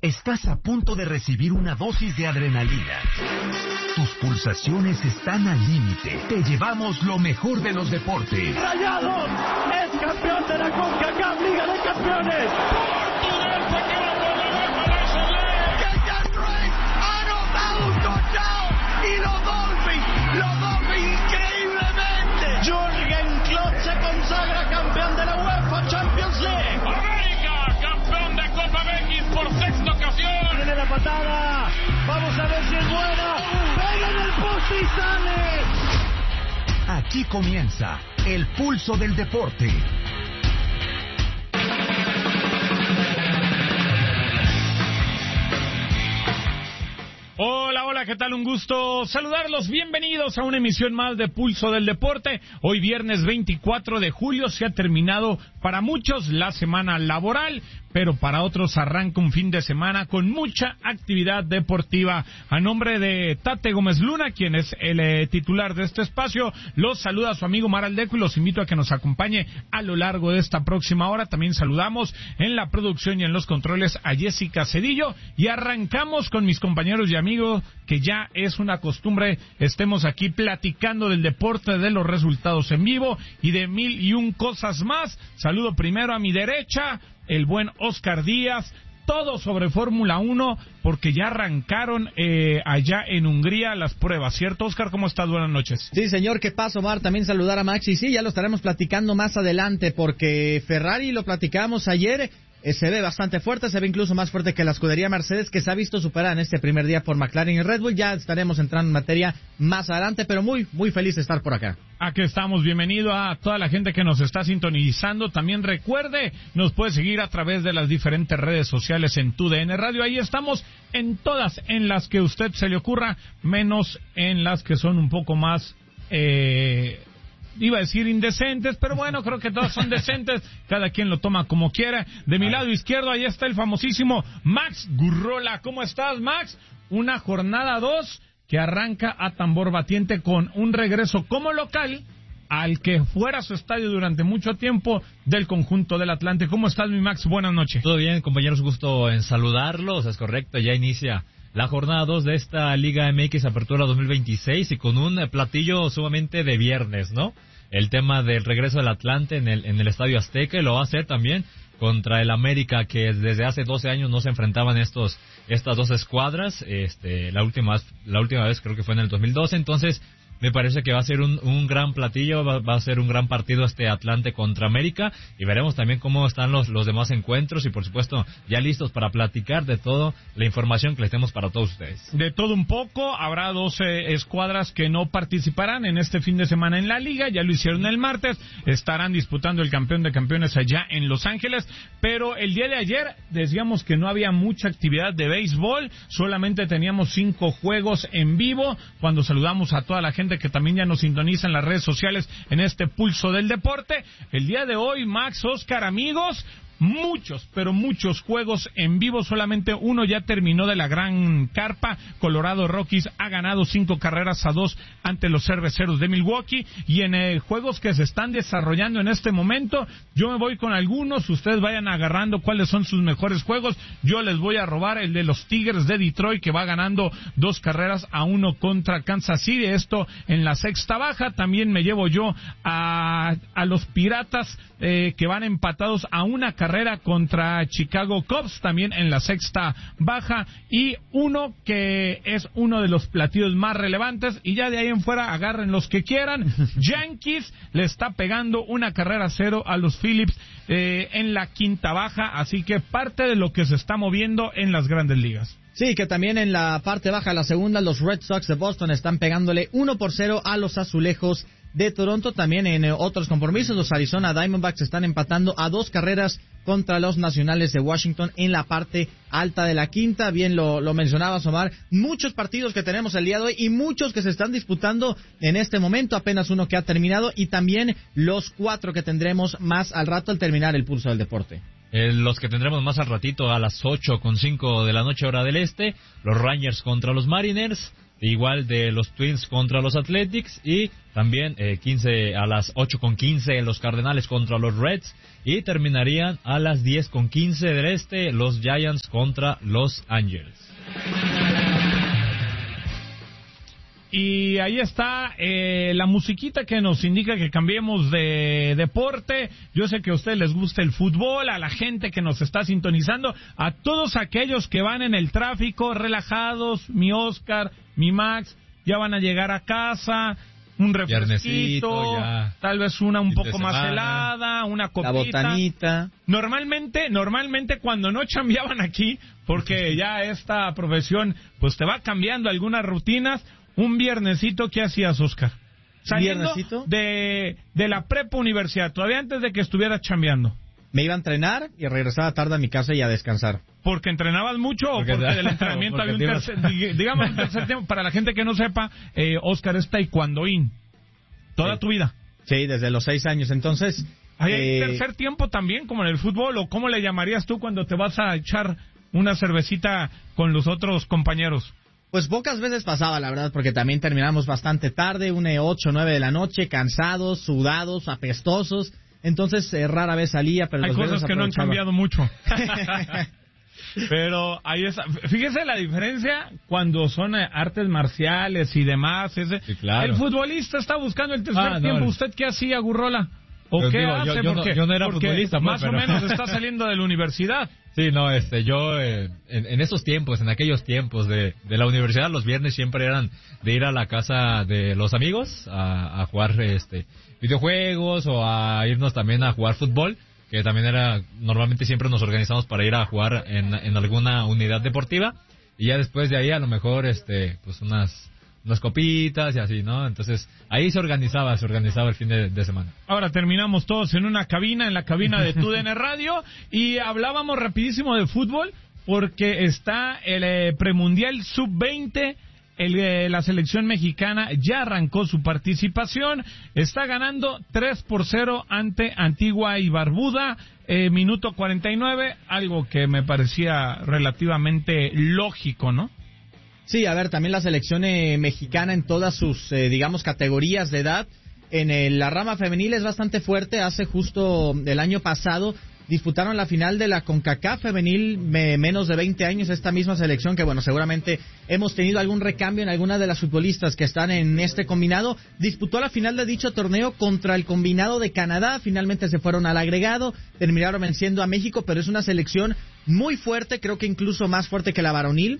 Estás a punto de recibir una dosis de adrenalina. Tus pulsaciones están al límite. Te llevamos lo mejor de los deportes. ¡Rayados! ¡Es campeón de la CONCACAF Liga de Campeones! ¡Portugal se queda por debajo de Soler! ¡Kenyan Drake ha anotado un touchdown! ¡Y los Dolphins increíblemente! ¡Jürgen Klopp se consagra campeón de la UEFA Champions League! ¡América, campeón de Copa MX por sexta ocasión! ¡Viene la patada! ¡Vamos a ver si es buena! ¡Pega en el poste y sale! Aquí comienza el pulso del deporte. Hola, ¿qué tal? Un gusto saludarlos. Bienvenidos a una emisión más de Pulso del Deporte. Hoy viernes 24 de julio se ha terminado para muchos la semana laboral, pero para otros arranca un fin de semana con mucha actividad deportiva. A nombre de Tate Gómez Luna, quien es el titular de este espacio, los saluda su amigo Mar Aldeco y los invito a que nos acompañe a lo largo de esta próxima hora. También saludamos en la producción y en los controles a Jessica Cedillo y arrancamos con mis compañeros y amigos, que ya es una costumbre, estemos aquí platicando del deporte, de los resultados en vivo y de mil y un cosas más. Saludo primero a mi derecha, el buen Oscar Díaz, todo sobre Fórmula 1, porque ya arrancaron allá en Hungría las pruebas, ¿cierto, Oscar? ¿Cómo estás? Buenas noches. Sí, señor, ¿qué pasa, Omar? También saludar a Max, y sí, ya lo estaremos platicando más adelante, porque Ferrari, lo platicábamos ayer, se ve bastante fuerte, se ve incluso más fuerte que la escudería Mercedes, que se ha visto superada en este primer día por McLaren y Red Bull. Ya estaremos entrando en materia más adelante, pero muy feliz de estar por acá. Aquí estamos, bienvenido a toda la gente que nos está sintonizando. También recuerde, nos puede seguir a través de las diferentes redes sociales en TUDN Radio. Ahí estamos en todas, en las que usted se le ocurra, menos en las que son un poco más... iba a decir indecentes, pero bueno, creo que todas son decentes, cada quien lo toma como quiera. De mi lado izquierdo, ahí está el famosísimo Max Gurrola. ¿Cómo estás, Max? Una jornada 2 que arranca a tambor batiente con un regreso como local al que fuera su estadio durante mucho tiempo del conjunto del Atlante. ¿Cómo estás, mi Max? Buenas noches. Todo bien, compañeros, gusto en saludarlos, es correcto, ya inicia la jornada 2 de esta Liga MX Apertura 2026 y con un platillo sumamente de viernes, ¿no? El tema del regreso del Atlante en el Estadio Azteca, y lo va a hacer también contra el América, que desde hace 12 años no se enfrentaban estas dos escuadras. La última vez creo que fue en el 2012, entonces me parece que va a ser un gran platillo, va a ser un gran partido Atlante contra América, y veremos también cómo están los demás encuentros y por supuesto ya listos para platicar de toda la información que les tenemos para todos ustedes. De todo un poco, habrá 12 escuadras que no participarán en este fin de semana en la liga, ya lo hicieron el martes, estarán disputando el campeón de campeones allá en Los Ángeles, pero el día de ayer decíamos que no había mucha actividad de béisbol, solamente teníamos 5 juegos en vivo. Cuando saludamos a toda la gente que también ya nos sintoniza en las redes sociales en este pulso del deporte, el día de hoy, Max, Oscar, amigos, muchos, pero muchos juegos en vivo. Solamente uno ya terminó de la gran carpa. Colorado Rockies ha ganado 5-2 ante los Cerveceros de Milwaukee. Y en juegos que se están desarrollando en este momento, yo me voy con algunos, ustedes vayan agarrando cuáles son sus mejores juegos. Yo les voy a robar el de los Tigres de Detroit, que va ganando 2-1 contra Kansas City, esto en la sexta baja. También me llevo yo a los Piratas, que van empatados a una carrera contra Chicago Cubs, también en la sexta baja, y uno que es uno de los platillos más relevantes, y ya de ahí en fuera agarren los que quieran. Yankees le está pegando 1-0 a los Phillies en la quinta baja, así que parte de lo que se está moviendo en las grandes ligas. Sí, que también en la parte baja, la segunda, los Red Sox de Boston están pegándole 1-0 a los Azulejos de Toronto. También en otros compromisos, los Arizona Diamondbacks están empatando a 2 carreras contra los Nacionales de Washington en la parte alta de la quinta. Bien lo mencionabas, Omar, muchos partidos que tenemos el día de hoy y muchos que se están disputando en este momento, apenas uno que ha terminado, y también los 4 que tendremos más al rato al terminar el pulso del deporte. Los que tendremos más al ratito a las 8:05 de la noche hora del este, los Rangers contra los Mariners, igual de los Twins contra los Athletics, y también 15 a las 8:15 los Cardenales contra los Reds, y terminarían a las 10:15 del este los Giants contra los Angels. Y ahí está la musiquita que nos indica que cambiemos de deporte. Yo sé que a ustedes les gusta el fútbol, a la gente que nos está sintonizando, a todos aquellos que van en el tráfico relajados, mi Oscar, mi Max, ya van a llegar a casa, un refresquito, tal vez una un poco más helada, una copita. La botanita. Normalmente cuando no chambeaban aquí, porque ya esta profesión pues te va cambiando algunas rutinas. Un viernesito, ¿qué hacías, Oscar? Saliendo de la prepa universidad, todavía antes de que estuvieras chambeando. Me iba a entrenar y regresaba tarde a mi casa y a descansar. ¿Porque entrenabas mucho o porque del entrenamiento había un tercer tiempo? Para la gente que no sepa, Oscar es taekwondoín. Toda tu vida. Sí, desde los 6 años. Entonces... ¿Hay tercer tiempo también, como en el fútbol? ¿O cómo le llamarías tú cuando te vas a echar una cervecita con los otros compañeros? Pues pocas veces pasaba, la verdad, porque también terminamos bastante tarde, 8, 9 de la noche, cansados, sudados, apestosos. Entonces, rara vez salía, pero... Hay cosas que no han cambiado mucho. Pero ahí está. Fíjese la diferencia cuando son artes marciales y demás. Sí, claro. El futbolista está buscando el tercer tiempo. ¿Usted qué hacía, Gurrola? ¿O qué hace? Yo no era futbolista. Más o menos está saliendo de la universidad. Sí, no, yo en esos tiempos, en aquellos tiempos de la universidad, los viernes siempre eran de ir a la casa de los amigos a jugar videojuegos, o a irnos también a jugar fútbol, que también normalmente siempre nos organizamos para ir a jugar en alguna unidad deportiva, y ya después de ahí a lo mejor pues unas copitas y así, ¿no? Entonces, ahí se organizaba el fin de semana. Ahora terminamos todos en una cabina, en la cabina de TUDN Radio, y hablábamos rapidísimo de fútbol, porque está el premundial sub-20, la selección mexicana ya arrancó su participación, está ganando 3-0 ante Antigua y Barbuda, minuto 49, algo que me parecía relativamente lógico, ¿no? Sí, a ver, también la selección mexicana en todas sus, categorías de edad, en la rama femenil es bastante fuerte. Hace justo el año pasado disputaron la final de la CONCACAF femenil, menos de 20 años, esta misma selección, que bueno, seguramente hemos tenido algún recambio en algunas de las futbolistas que están en este combinado. Disputó la final de dicho torneo contra el combinado de Canadá, finalmente se fueron al agregado, terminaron venciendo a México, pero es una selección muy fuerte, creo que incluso más fuerte que la varonil,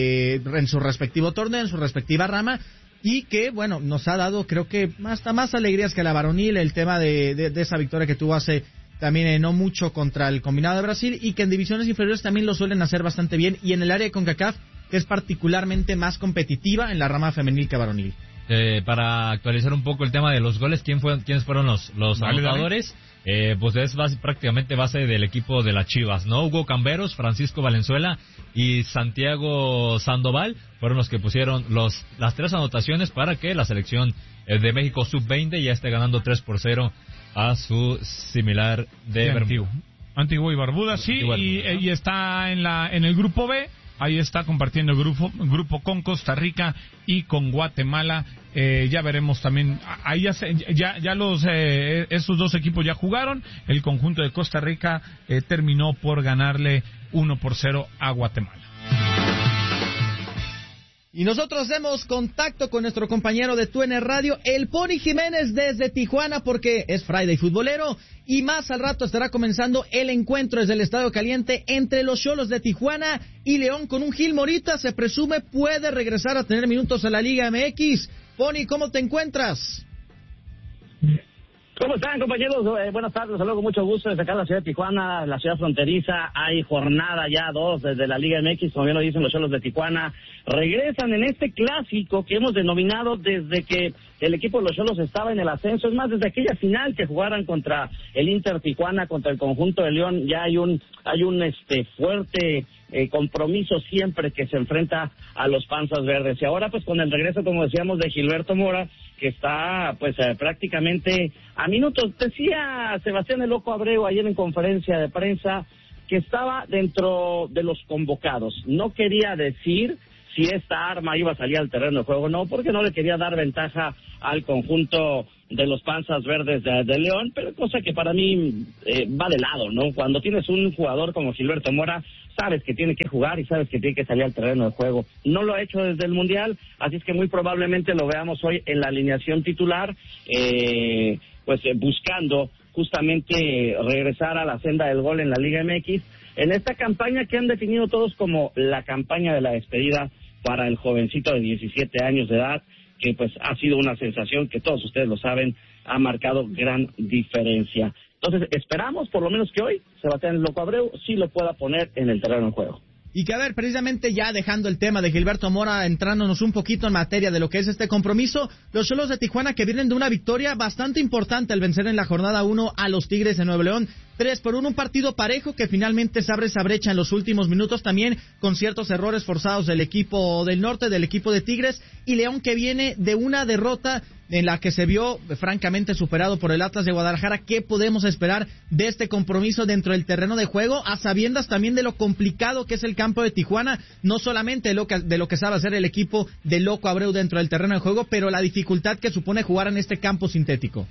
en su respectivo torneo, en su respectiva rama, y que, bueno, nos ha dado, creo que hasta más alegrías que la varonil, el tema de esa victoria que tuvo hace también no mucho contra el combinado de Brasil, y que en divisiones inferiores también lo suelen hacer bastante bien, y en el área de CONCACAF, que es particularmente más competitiva en la rama femenil que varonil. Para actualizar un poco el tema de los goles, ¿quiénes fueron los anotadores? Pues es prácticamente base del equipo de las Chivas, ¿no? Hugo Camberos, Francisco Valenzuela y Santiago Sandoval fueron los que pusieron las 3 anotaciones para que la selección de México sub-20 ya esté ganando 3-0 a su similar de Antigua y Barbuda, sí, y está en el grupo B. Ahí está compartiendo el grupo con Costa Rica y con Guatemala. Ya veremos también. Ahí esos dos equipos ya jugaron. El conjunto de Costa Rica terminó por ganarle 1-0 a Guatemala. Y nosotros hacemos contacto con nuestro compañero de TUDN Radio, el Pony Jiménez, desde Tijuana, porque es Friday futbolero, y más al rato estará comenzando el encuentro desde el Estadio Caliente entre los Xolos de Tijuana y León, con un Gil Morita, se presume puede regresar a tener minutos a la Liga MX. Pony, ¿cómo te encuentras? ¿Cómo están, compañeros? Buenas tardes, saludos con mucho gusto desde acá en la ciudad de Tijuana, la ciudad fronteriza. Hay jornada ya 2 desde la Liga MX, como bien lo dicen los Xolos de Tijuana. Regresan en este clásico que hemos denominado desde que el equipo de los Xolos estaba en el ascenso. Es más, desde aquella final que jugaran contra el Inter Tijuana, contra el conjunto de León, ya hay un fuerte compromiso siempre que se enfrenta a los Panzas Verdes. Y ahora, pues, con el regreso, como decíamos, de Gilberto Mora, que está, pues, prácticamente a minutos. Decía Sebastián el Loco Abreu ayer en conferencia de prensa que estaba dentro de los convocados. No quería decir si esta arma iba a salir al terreno de juego o no, porque no le quería dar ventaja al conjunto de los Panzas Verdes de León, pero cosa que para mí va de lado, ¿no? Cuando tienes un jugador como Gilberto Mora, sabes que tiene que jugar y sabes que tiene que salir al terreno de juego. No lo ha hecho desde el Mundial, así es que muy probablemente lo veamos hoy en la alineación titular, buscando justamente regresar a la senda del gol en la Liga MX, en esta campaña que han definido todos como la campaña de la despedida para el jovencito de 17 años de edad, que pues ha sido una sensación que todos ustedes lo saben, ha marcado gran diferencia. Entonces esperamos por lo menos que hoy Sebastián Loco Abreu sí lo pueda poner en el terreno de juego. Y que a ver, precisamente ya dejando el tema de Gilberto Mora, entrándonos un poquito en materia de lo que es este compromiso, los Xolos de Tijuana que vienen de una victoria bastante importante al vencer en la jornada 1 a los Tigres de Nuevo León, 3-1, un partido parejo que finalmente se abre esa brecha en los últimos minutos, también con ciertos errores forzados del equipo del norte, del equipo de Tigres, y León que viene de una derrota en la que se vio francamente superado por el Atlas de Guadalajara. ¿Qué podemos esperar de este compromiso dentro del terreno de juego, a sabiendas también de lo complicado que es el campo de Tijuana, no solamente de lo que sabe hacer el equipo de Loco Abreu dentro del terreno de juego, pero la dificultad que supone jugar en este campo sintético?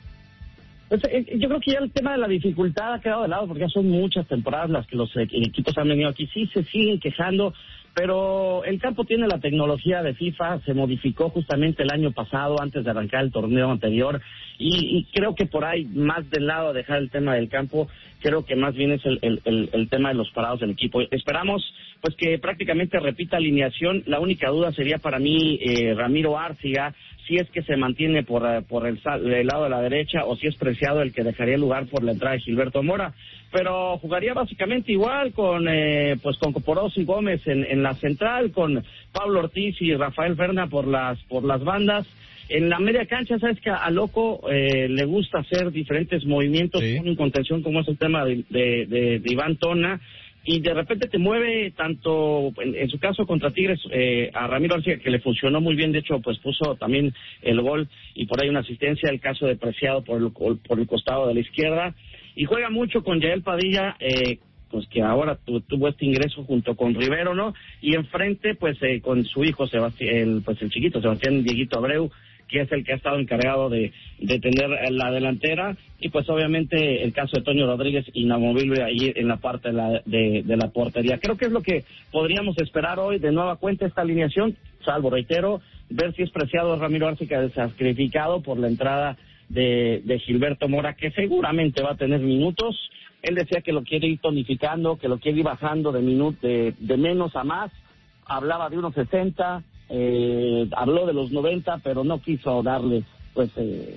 Yo creo que ya el tema de la dificultad ha quedado de lado, porque ya son muchas temporadas las que los equipos han venido aquí. Sí se siguen quejando, pero el campo tiene la tecnología de FIFA, se modificó justamente el año pasado antes de arrancar el torneo anterior, y creo que por ahí, más del lado de dejar el tema del campo, creo que más bien es el tema de los parados del equipo. Esperamos pues que prácticamente repita alineación. La única duda sería para mí Ramiro Arciga, si es que se mantiene por el lado de la derecha, o si es Preciado el que dejaría el lugar por la entrada de Gilberto Mora, pero jugaría básicamente igual con Coporos y Gómez en la central, con Pablo Ortiz y Rafael Ferna por las bandas. En la media cancha, sabes que a Loco le gusta hacer diferentes movimientos, sí, en contención, como es el tema de Iván Tona, y de repente te mueve tanto, en su caso contra Tigres, a Ramiro Arciga, que le funcionó muy bien, de hecho pues puso también el gol y por ahí una asistencia, el caso de Preciado por el costado de la izquierda, y juega mucho con Yael Padilla, pues que ahora tuvo este ingreso junto con Rivero, ¿no? Y enfrente pues con su hijo Sebastián, el chiquito Sebastián Dieguito Abreu, que es el que ha estado encargado de tener la delantera, y pues obviamente el caso de Toño Rodríguez, inamovible ahí en la parte de la portería. Creo que es lo que podríamos esperar hoy, de nueva cuenta esta alineación, salvo, reitero, ver si es Preciado Ramiro Arciga sacrificado por la entrada de Gilberto Mora, que seguramente va a tener minutos. Él decía que lo quiere ir tonificando, que lo quiere ir bajando de menos a más, hablaba de unos 60, habló de los 90, pero no quiso darle pues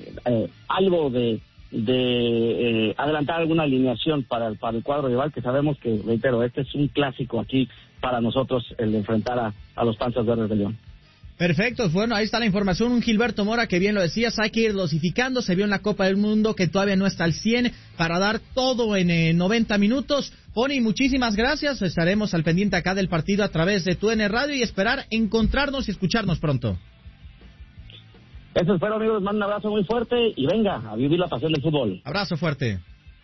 algo de adelantar alguna alineación para el cuadro rival, que sabemos que, reitero, este es un clásico aquí para nosotros, el de enfrentar a los Panzas Verdes de León. Perfecto, bueno, ahí está la información, un Gilberto Mora que bien lo decías, hay que ir dosificando, se vio en la Copa del Mundo que todavía no está al 100 para dar todo en 90 minutos. Pony, muchísimas gracias, estaremos al pendiente acá del partido a través de TUDN Radio y esperar encontrarnos y escucharnos pronto. Eso espero, amigos, les mando un abrazo muy fuerte y venga a vivir la pasión del fútbol. Abrazo fuerte.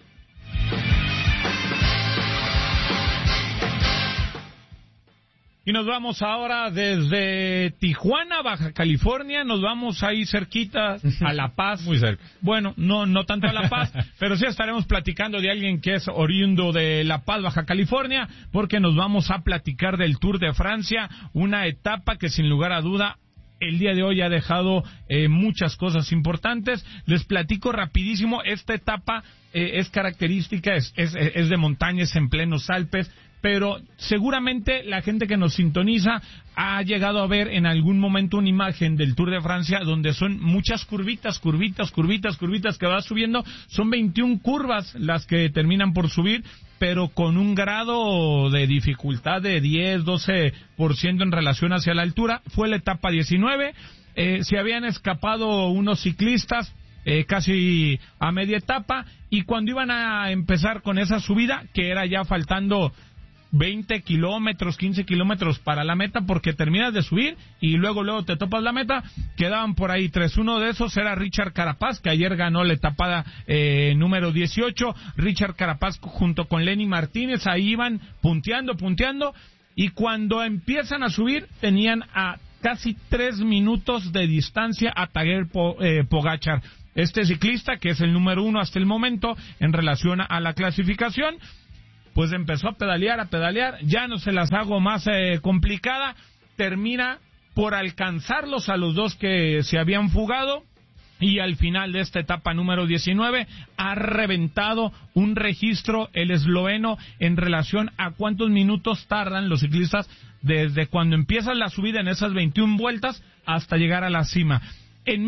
Y nos vamos ahora desde Tijuana, Baja California, nos vamos ahí cerquita a La Paz. Muy cerca. Bueno, no tanto a La Paz, pero sí estaremos platicando de alguien que es oriundo de La Paz, Baja California, porque nos vamos a platicar del Tour de Francia, una etapa que sin lugar a duda el día de hoy ha dejado muchas cosas importantes. Les platico rapidísimo, esta etapa es característica, es de montañas en plenos Alpes, pero seguramente la gente que nos sintoniza ha llegado a ver en algún momento una imagen del Tour de Francia donde son muchas curvitas que va subiendo. Son 21 curvas las que terminan por subir, pero con un grado de dificultad de 10-12% en relación hacia la altura. Fue la etapa 19, se habían escapado unos ciclistas casi a media etapa, y cuando iban a empezar con esa subida, que era ya faltando 20 kilómetros, 15 kilómetros para la meta, porque terminas de subir y luego te topas la meta, quedaban por ahí tres. Uno de esos era Richard Carapaz, que ayer ganó la etapa número 18. Richard Carapaz junto con Lenny Martínez, ahí iban punteando, y cuando empiezan a subir tenían a casi 3 minutos de distancia a Tadej Pogačar. Este ciclista, que es el número 1 hasta el momento en relación a la clasificación, pues empezó a pedalear, ya no se las hago más complicada, termina por alcanzarlos a los dos que se habían fugado, y al final de esta etapa número 19 ha reventado un registro el esloveno en relación a cuántos minutos tardan los ciclistas desde cuando empiezan la subida en esas 21 vueltas hasta llegar a la cima. En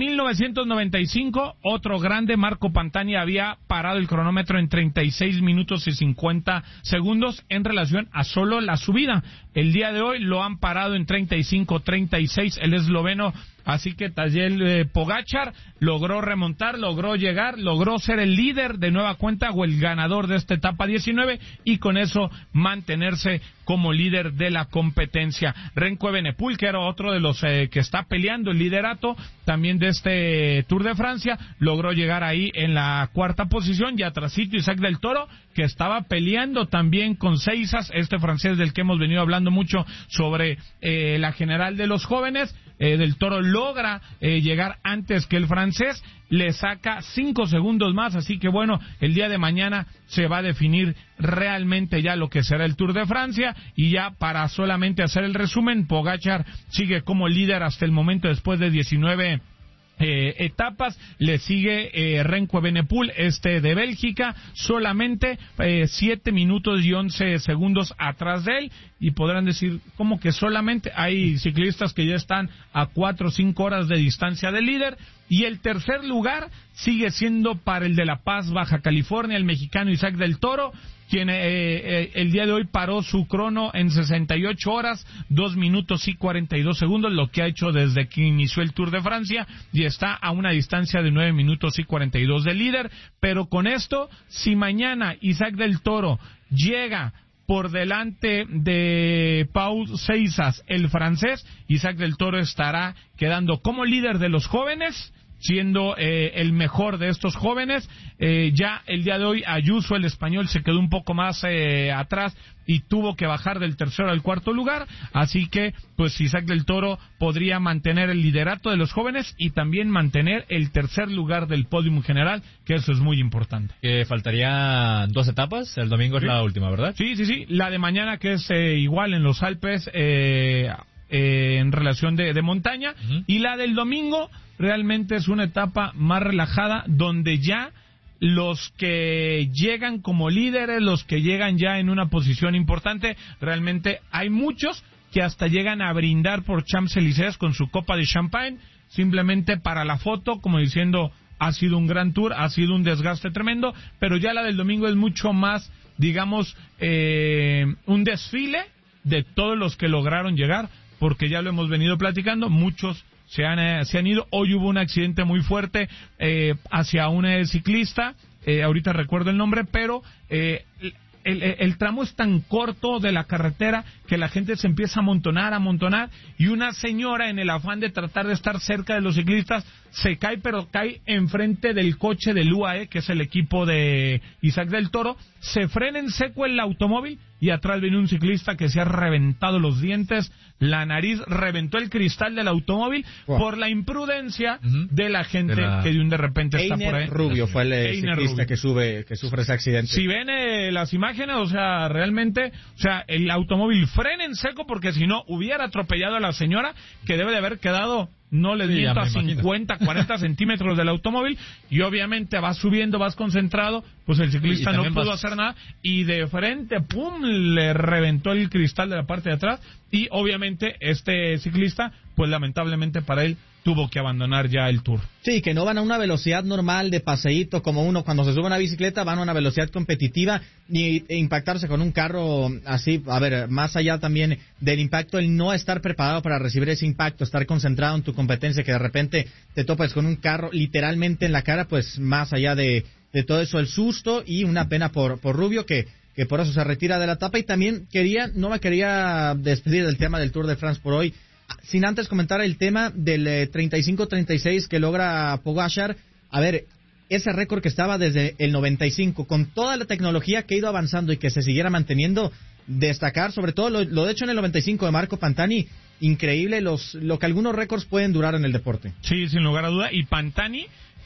1995, otro grande, Marco Pantani, había parado el cronómetro en 36 minutos y 50 segundos en relación a solo la subida. El día de hoy lo han parado en 35-36 el esloveno. Así que Tadej Pogačar logró remontar, logró llegar, logró ser el líder de nueva cuenta o el ganador de esta etapa 19 y con eso mantenerse como líder de la competencia. Remco Evenepoel, que era otro de los que está peleando el liderato también de este Tour de Francia, logró llegar ahí en la cuarta posición, y atrasito Isaac del Toro, que estaba peleando también con Seisas, este francés del que hemos venido hablando mucho sobre la general de los jóvenes. Del Toro logra llegar antes que el francés, le saca 5 segundos más, así que bueno, el día de mañana se va a definir realmente ya lo que será el Tour de Francia, y ya para solamente hacer el resumen, Pogačar sigue como líder hasta el momento después de 19 etapas, le sigue Remco Evenepoel, de Bélgica, solamente 7 minutos y 11 segundos atrás de él, y podrán decir, ¿cómo que solamente? Hay ciclistas que ya están a 4 o 5 horas de distancia del líder, y el tercer lugar sigue siendo para el de La Paz, Baja California, el mexicano Isaac del Toro, quien el día de hoy paró su crono en 68 horas, 2 minutos y 42 segundos, lo que ha hecho desde que inició el Tour de Francia, y está a una distancia de 9 minutos y 42 del líder. Pero con esto, si mañana Isaac del Toro llega por delante de Paul Seisas, el francés, Isaac del Toro estará quedando como líder de los jóvenes, siendo el mejor de estos jóvenes. Ya el día de hoy Ayuso, el español, se quedó un poco más atrás y tuvo que bajar del tercero al cuarto lugar, así que pues Isaac del Toro podría mantener el liderato de los jóvenes y también mantener el tercer lugar del podium general, que eso es muy importante. Faltarían 2 etapas, el domingo es la última, ¿verdad? Sí, la de mañana, que es igual en los Alpes, en relación de montaña, y la del domingo realmente es una etapa más relajada, donde ya los que llegan como líderes, los que llegan ya en una posición importante, realmente hay muchos que hasta llegan a brindar por Champs-Élysées con su copa de champagne, simplemente para la foto, como diciendo, ha sido un gran tour, ha sido un desgaste tremendo, pero ya la del domingo es mucho más, digamos, un desfile de todos los que lograron llegar, porque ya lo hemos venido platicando, muchos se han ido. Hoy hubo un accidente muy fuerte hacia un ciclista, ahorita recuerdo el nombre, pero el tramo es tan corto de la carretera que la gente se empieza a amontonar, y una señora, en el afán de tratar de estar cerca de los ciclistas, se cae, pero cae enfrente del coche del UAE, que es el equipo de Isaac del Toro, se frena en seco el automóvil, y atrás viene un ciclista que se ha reventado los dientes, la nariz, reventó el cristal del automóvil por la imprudencia de la gente que de repente está por ahí. Rubio fue el ciclista que sufre ese accidente. Si ven las imágenes, o sea, realmente, o sea, el automóvil frena en seco, porque si no hubiera atropellado a la señora, que debe de haber quedado, no les miento, a 50, 40 centímetros del automóvil, y obviamente vas subiendo, vas concentrado, pues el ciclista no pudo hacer nada, y de frente, ¡pum!, le reventó el cristal de la parte de atrás, y obviamente este ciclista, pues lamentablemente para él, tuvo que abandonar ya el Tour. Sí, que no van a una velocidad normal de paseíto, como uno cuando se sube a una bicicleta, van a una velocidad competitiva, ni impactarse con un carro así. A ver, más allá también del impacto, el no estar preparado para recibir ese impacto, estar concentrado en tu competencia, que de repente te topas con un carro literalmente en la cara, pues más allá de todo eso, el susto, y una pena por Rubio, que por eso se retira de la etapa. Y también no me quería despedir del tema del Tour de France por hoy, sin antes comentar el tema del 35-36 que logra Pogačar. A ver, ese récord que estaba desde el 95, con toda la tecnología que ha ido avanzando y que se siguiera manteniendo, destacar sobre todo lo de hecho en el 95 de Marco Pantani, increíble lo que algunos récords pueden durar en el deporte. Sí, sin lugar a duda, y Pantani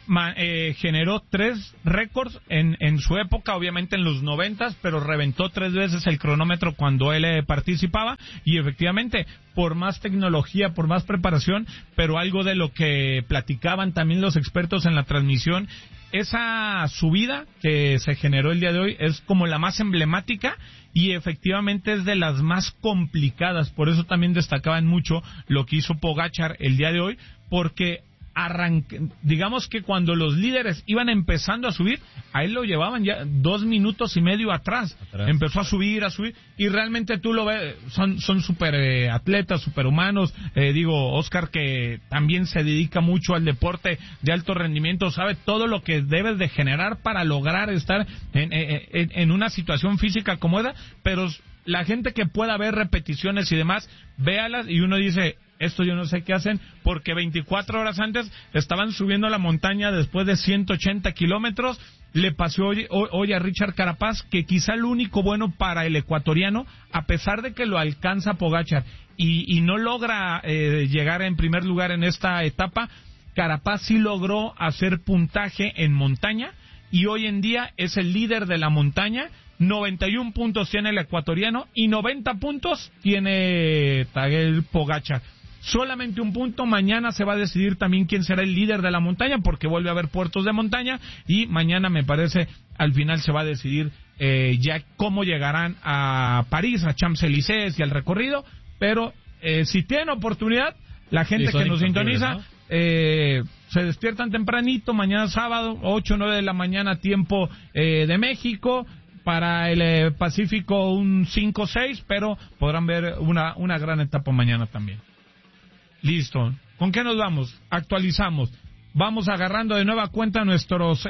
generó 3 récords en su época, obviamente en los 90s, pero reventó 3 veces el cronómetro cuando él participaba, y efectivamente, por más tecnología, por más preparación, pero algo de lo que platicaban también los expertos en la transmisión, esa subida que se generó el día de hoy es como la más emblemática y efectivamente es de las más complicadas, por eso también destacaban mucho lo que hizo Pogačar el día de hoy, porque digamos que cuando los líderes iban empezando a subir, a él lo llevaban ya 2 minutos y medio atrás. Empezó a subir, y realmente tú lo ves, son super atletas, superhumanos. Oscar, que también se dedica mucho al deporte de alto rendimiento, sabe todo lo que debes de generar para lograr estar en una situación física como esa, pero la gente que pueda ver repeticiones y demás, véalas, y uno dice, esto yo no sé qué hacen, porque 24 horas antes estaban subiendo la montaña después de 180 kilómetros. Le pasó hoy a Richard Carapaz, que quizá el único bueno para el ecuatoriano, a pesar de que lo alcanza Pogačar y no logra llegar en primer lugar en esta etapa, Carapaz sí logró hacer puntaje en montaña y hoy en día es el líder de la montaña. 91 puntos tiene el ecuatoriano y 90 puntos tiene Tadej Pogačar. Solamente un punto, mañana se va a decidir también quién será el líder de la montaña, porque vuelve a haber puertos de montaña, y mañana me parece al final se va a decidir ya cómo llegarán a París, a Champs-Élysées y al recorrido, pero si tienen oportunidad, la gente que nos sintoniza, ¿no? Se despiertan tempranito, mañana sábado, 8 o 9 de la mañana, tiempo de México. Para el Pacífico un 5-6, pero podrán ver una gran etapa mañana también. Listo. ¿Con qué nos vamos? Actualizamos. Vamos agarrando de nueva cuenta nuestros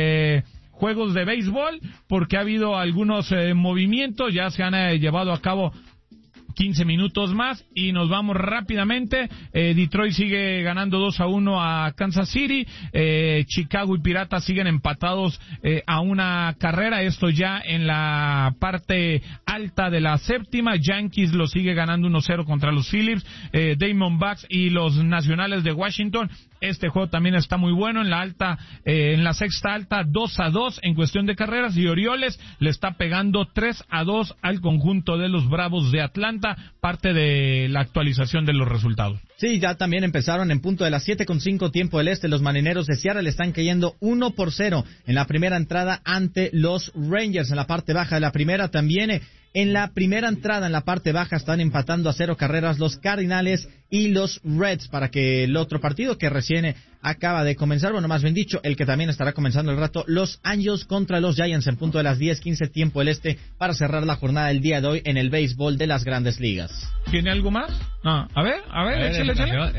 juegos de béisbol, porque ha habido algunos movimientos, ya se han llevado a cabo 15 minutos más y nos vamos rápidamente. Detroit sigue ganando 2-1 a Kansas City. Chicago y Piratas siguen empatados a una carrera. Esto ya en la parte alta de la séptima. Yankees lo sigue ganando 1-0 contra los Phillies. Diamondbacks y los Nacionales de Washington. Este juego también está muy bueno. En la alta, en la sexta alta, 2-2 en cuestión de carreras, y Orioles le está pegando 3-2 al conjunto de los Bravos de Atlanta, parte de la actualización de los resultados. Sí, ya también empezaron en punto de las 7:05 tiempo del este. Los Marineros de Seattle están cayendo 1-0 en la primera entrada ante los Rangers. En la parte baja de la primera también, en la primera entrada en la parte baja están empatando a 0 carreras los Cardinales y los Reds, para que el otro partido que recién acaba de comenzar, bueno, más bien dicho, el que también estará comenzando el rato, los Angels contra los Giants en punto de las 10:15 tiempo del este, para cerrar la jornada del día de hoy en el béisbol de las Grandes Ligas. ¿Tiene algo más? No. A ver, échale.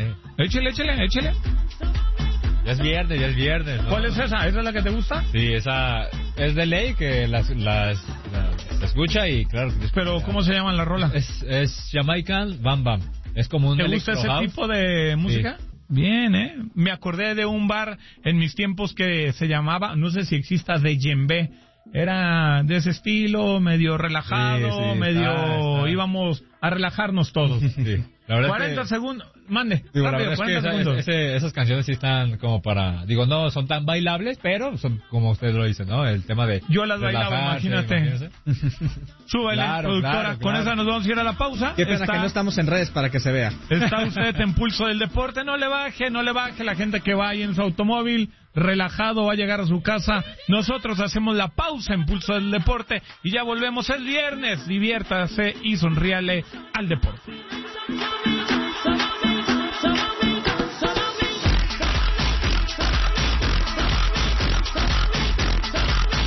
Échale. Ya es viernes, ¿no? ¿Cuál es esa? ¿Esa es la que te gusta? Sí, esa es de ley que las escucha y claro. Pero ¿cómo se llama la rola? Es Jamaican Bam Bam. Es como un ¿te gusta ese tipo de música? Sí. Bien, Me acordé de un bar en mis tiempos que se llamaba, no sé si exista, de Djembe. Era de ese estilo, medio relajado, medio... íbamos a relajarnos todos. Sí. 40 segundos, mande. Digo, rápido, la 40 segundos. Esas canciones sí están como para... Digo, no son tan bailables, pero son como ustedes lo dicen, ¿no? El tema de... Yo las bailaba, imagínate. Súbele, claro, productora. Claro. Con esa nos vamos a ir a la pausa. Qué pena que no estamos en redes para que se vea. Está usted en Pulso del Deporte. No le baje. La gente que va ahí en su automóvil, relajado, va a llegar a su casa. Nosotros hacemos la pausa en Pulso del Deporte y ya volvemos el viernes. Diviértase y sonríale al deporte.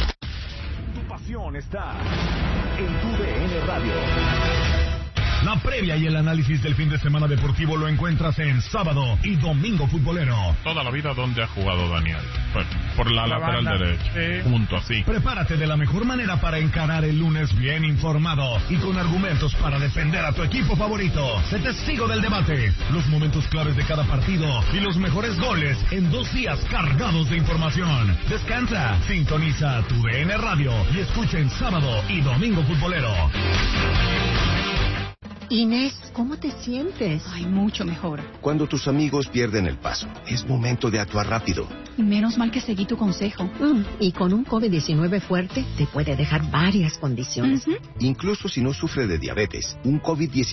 Tu pasión está en tu DN Radio. La previa y el análisis del fin de semana deportivo lo encuentras en Sábado y Domingo Futbolero. Toda la vida, ¿dónde ha jugado Daniel? Bueno, por la lateral banda. derecha. Sí. Punto, así. Prepárate de la mejor manera para encarar el lunes bien informado y con argumentos para defender a tu equipo favorito. Sé testigo del debate, los momentos claves de cada partido y los mejores goles en 2 días cargados de información. Descansa, sintoniza tu DN Radio y escucha en Sábado y Domingo Futbolero. Inés, ¿cómo te sientes? Ay, mucho mejor. Cuando tus amigos pierden el paso, es momento de actuar rápido. Menos mal que seguí tu consejo. Y con un COVID-19 fuerte, te puede dejar varias condiciones. Incluso si no sufre de diabetes, un COVID-19